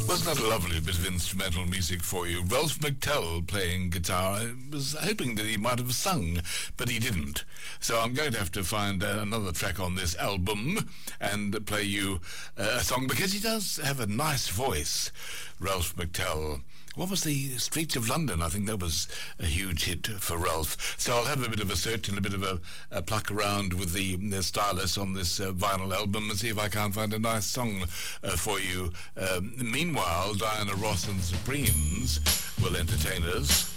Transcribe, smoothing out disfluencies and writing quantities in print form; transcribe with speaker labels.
Speaker 1: Wasn't that a lovely bit of instrumental music for you? Ralph McTell playing guitar. I was hoping that he might have sung, but he didn't. So I'm going to have to find another track on this album and play you a song, because he does have a nice voice, Ralph McTell. What was the Streets of London? I think that was a huge hit for Ralph. So I'll have a bit of a search and a bit of a pluck around with the stylus on this vinyl album and see if I can't find a nice song for you. Meanwhile, Diana Ross and the Supremes will entertain us.